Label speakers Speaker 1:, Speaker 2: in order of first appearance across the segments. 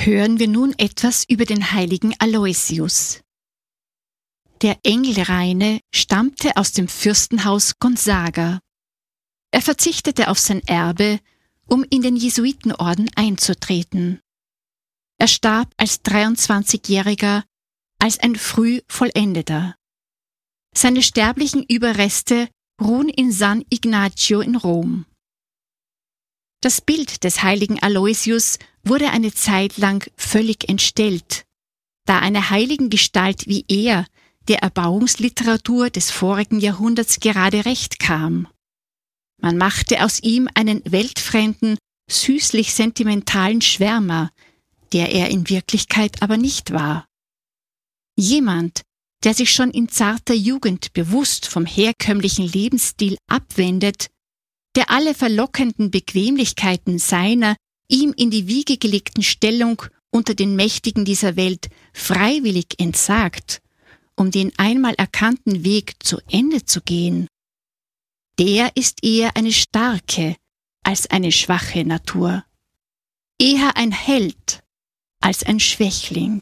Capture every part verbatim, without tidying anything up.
Speaker 1: Hören wir nun etwas über den heiligen Aloysius. Der Engelreine stammte aus dem Fürstenhaus Gonzaga. Er verzichtete auf sein Erbe, um in den Jesuitenorden einzutreten. Er starb als dreiundzwanzigjähriger, als ein Frühvollendeter. Seine sterblichen Überreste ruhen in San Ignacio in Rom. Das Bild des heiligen Aloysius wurde eine Zeit lang völlig entstellt, da eine heiligen Gestalt wie er der Erbauungsliteratur des vorigen Jahrhunderts gerade recht kam. Man machte aus ihm einen weltfremden, süßlich sentimentalen Schwärmer, der er in Wirklichkeit aber nicht war. Jemand, der sich schon in zarter Jugend bewusst vom herkömmlichen Lebensstil abwendet, der alle verlockenden Bequemlichkeiten seiner ihm in die Wiege gelegten Stellung unter den Mächtigen dieser Welt freiwillig entsagt, um den einmal erkannten Weg zu Ende zu gehen, der ist eher eine starke als eine schwache Natur, eher ein Held als ein Schwächling.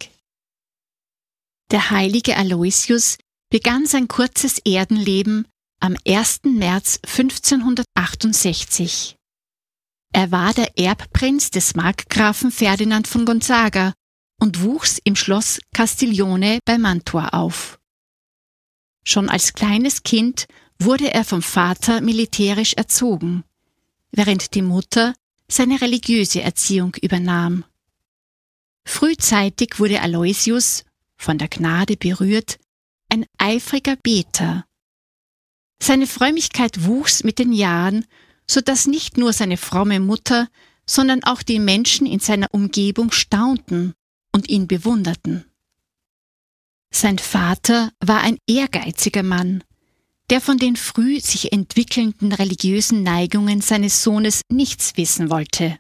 Speaker 1: Der heilige Aloysius begann sein kurzes Erdenleben am ersten März fünfzehnhundertachtundsechzig. Er war der Erbprinz des Markgrafen Ferdinand von Gonzaga und wuchs im Schloss Castiglione bei Mantua auf. Schon als kleines Kind wurde er vom Vater militärisch erzogen, während die Mutter seine religiöse Erziehung übernahm. Frühzeitig wurde Aloysius, von der Gnade berührt, ein eifriger Beter. Seine Frömmigkeit wuchs mit den Jahren, so dass nicht nur seine fromme Mutter, sondern auch die Menschen in seiner Umgebung staunten und ihn bewunderten. Sein Vater war ein ehrgeiziger Mann, der von den früh sich entwickelnden religiösen Neigungen seines Sohnes nichts wissen wollte.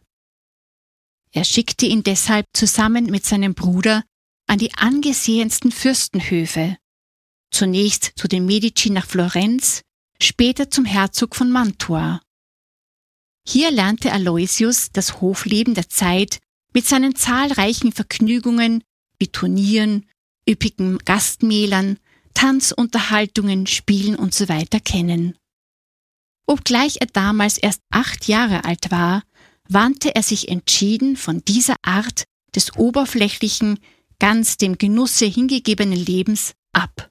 Speaker 1: Er schickte ihn deshalb zusammen mit seinem Bruder an die angesehensten Fürstenhöfe, zunächst zu den Medici nach Florenz, später zum Herzog von Mantua. Hier lernte Aloysius das Hofleben der Zeit mit seinen zahlreichen Vergnügungen wie Turnieren, üppigen Gastmählern, Tanzunterhaltungen, Spielen usw. kennen. Obgleich er damals erst acht Jahre alt war, wandte er sich entschieden von dieser Art des oberflächlichen, ganz dem Genusse hingegebenen Lebens ab.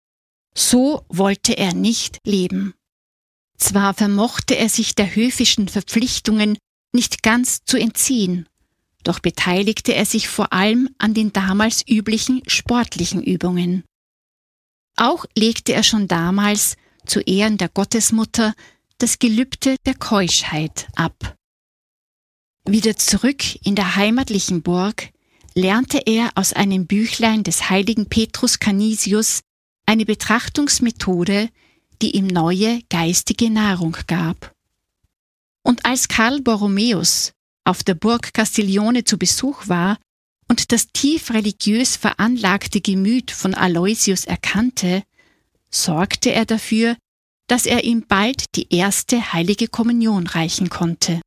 Speaker 1: So wollte er nicht leben. Zwar vermochte er sich der höfischen Verpflichtungen nicht ganz zu entziehen, doch beteiligte er sich vor allem an den damals üblichen sportlichen Übungen. Auch legte er schon damals, zu Ehren der Gottesmutter, das Gelübde der Keuschheit ab. Wieder zurück in der heimatlichen Burg lernte er aus einem Büchlein des heiligen Petrus Canisius eine Betrachtungsmethode, die ihm neue geistige Nahrung gab. Und als Karl Borromäus auf der Burg Castiglione zu Besuch war und das tief religiös veranlagte Gemüt von Aloysius erkannte, sorgte er dafür, dass er ihm bald die erste heilige Kommunion reichen konnte.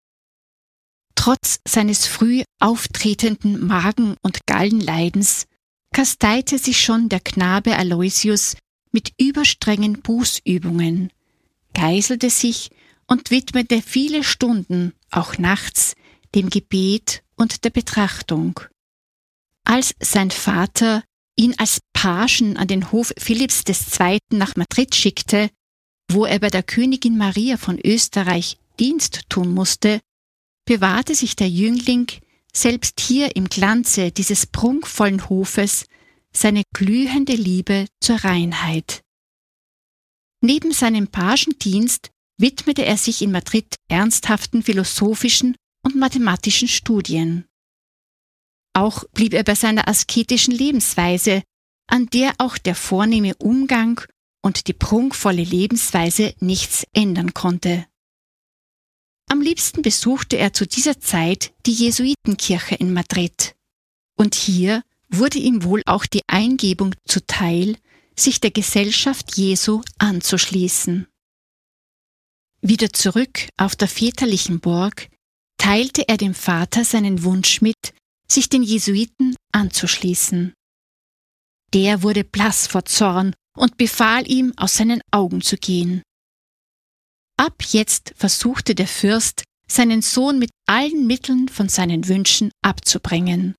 Speaker 1: Trotz seines früh auftretenden Magen- und Gallenleidens kasteite sich schon der Knabe Aloysius mit überstrengen Bußübungen, geißelte sich und widmete viele Stunden, auch nachts, dem Gebet und der Betrachtung. Als sein Vater ihn als Pagen an den Hof Philipps der Zweiten nach Madrid schickte, wo er bei der Königin Maria von Österreich Dienst tun musste, bewahrte sich der Jüngling selbst hier im Glanze dieses prunkvollen Hofes seine glühende Liebe zur Reinheit. Neben seinem Pagendienst widmete er sich in Madrid ernsthaften philosophischen und mathematischen Studien. Auch blieb er bei seiner asketischen Lebensweise, an der auch der vornehme Umgang und die prunkvolle Lebensweise nichts ändern konnte. Am liebsten besuchte er zu dieser Zeit die Jesuitenkirche in Madrid. Und hier wurde ihm wohl auch die Eingebung zuteil, sich der Gesellschaft Jesu anzuschließen. Wieder zurück auf der väterlichen Burg teilte er dem Vater seinen Wunsch mit, sich den Jesuiten anzuschließen. Der wurde blass vor Zorn und befahl ihm, aus seinen Augen zu gehen. Ab jetzt versuchte der Fürst, seinen Sohn mit allen Mitteln von seinen Wünschen abzubringen.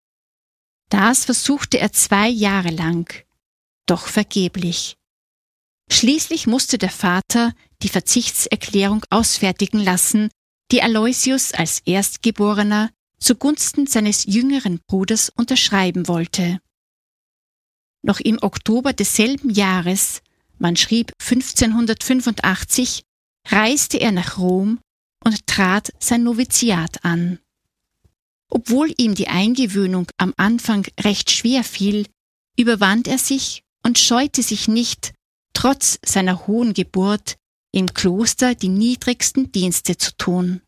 Speaker 1: Das versuchte er zwei Jahre lang, doch vergeblich. Schließlich musste der Vater die Verzichtserklärung ausfertigen lassen, die Aloysius als Erstgeborener zugunsten seines jüngeren Bruders unterschreiben wollte. Noch im Oktober desselben Jahres, man schrieb fünfzehnhundertfünfundachtzig, reiste er nach Rom und trat sein Noviziat an. Obwohl ihm die Eingewöhnung am Anfang recht schwer fiel, überwand er sich und scheute sich nicht, trotz seiner hohen Geburt, im Kloster die niedrigsten Dienste zu tun.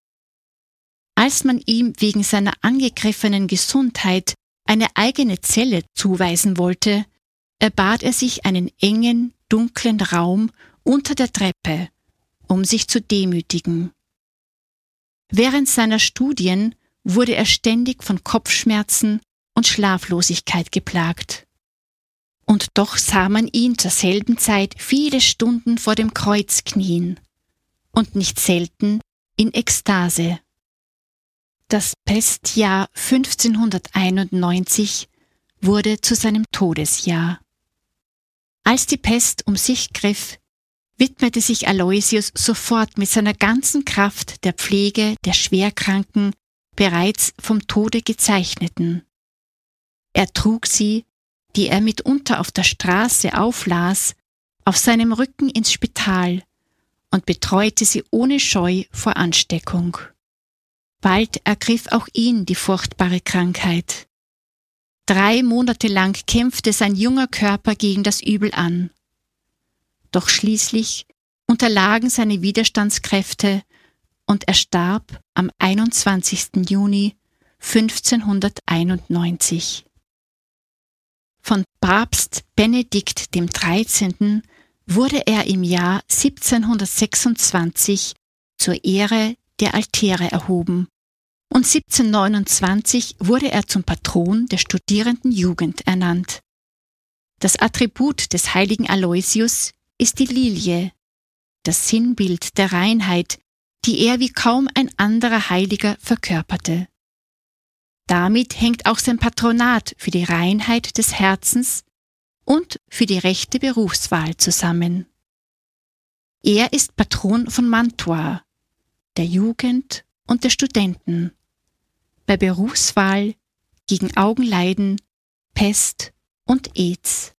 Speaker 1: Als man ihm wegen seiner angegriffenen Gesundheit eine eigene Zelle zuweisen wollte, erbat er sich einen engen, dunklen Raum unter der Treppe, um sich zu demütigen. Während seiner Studien wurde er ständig von Kopfschmerzen und Schlaflosigkeit geplagt. Und doch sah man ihn zur selben Zeit viele Stunden vor dem Kreuz knien und nicht selten in Ekstase. Das Pestjahr fünfzehnhunderteinundneunzig wurde zu seinem Todesjahr. Als die Pest um sich griff, widmete sich Aloysius sofort mit seiner ganzen Kraft der Pflege der schwerkranken, bereits vom Tode gezeichneten. Er trug sie, die er mitunter auf der Straße auflas, auf seinem Rücken ins Spital und betreute sie ohne Scheu vor Ansteckung. Bald ergriff auch ihn die furchtbare Krankheit. Drei Monate lang kämpfte sein junger Körper gegen das Übel an. Doch schließlich unterlagen seine Widerstandskräfte und er starb am einundzwanzigsten Juni fünfzehnhunderteinundneunzig. Von Papst Benedikt dem Dreizehnten wurde er im Jahr siebzehnhundertsechsundzwanzig zur Ehre der Altäre erhoben und siebzehnhundertneunundzwanzig wurde er zum Patron der studierenden Jugend ernannt. Das Attribut des heiligen Aloysius ist die Lilie, das Sinnbild der Reinheit, die er wie kaum ein anderer Heiliger verkörperte. Damit hängt auch sein Patronat für die Reinheit des Herzens und für die rechte Berufswahl zusammen. Er ist Patron von Mantua, der Jugend und der Studenten, bei Berufswahl, gegen Augenleiden, Pest und Aids.